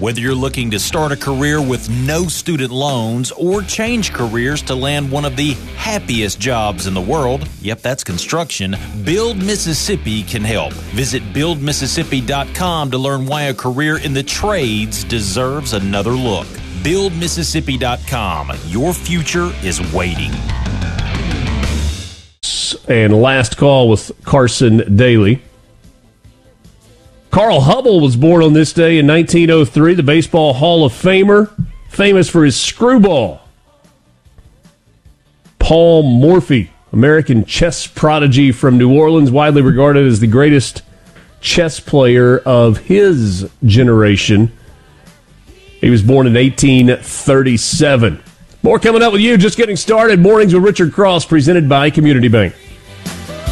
Whether you're looking to start a career with no student loans or change careers to land one of the happiest jobs in the world, yep, that's construction, Build Mississippi can help. Visit buildmississippi.com to learn why a career in the trades deserves another look. BuildMississippi.com. Your future is waiting. And last call with Carson Daly. Carl Hubbell was born on this day in 1903, the Baseball Hall of Famer, famous for his screwball. Paul Morphy, American chess prodigy from New Orleans, widely regarded as the greatest chess player of his generation. He was born in 1837. More coming up with you. Just getting started. Mornings with Richard Cross, presented by Community Bank.